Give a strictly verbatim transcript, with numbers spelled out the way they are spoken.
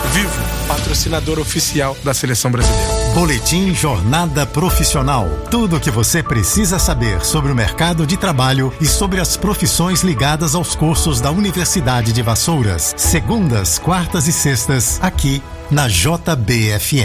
Vivo, patrocinador oficial da Seleção Brasileira. Boletim Jornada Profissional. Tudo o que você precisa saber sobre o mercado de trabalho e sobre as profissões ligadas aos cursos da Universidade de Vassouras. Segundas, quartas e sextas, aqui na J B F M.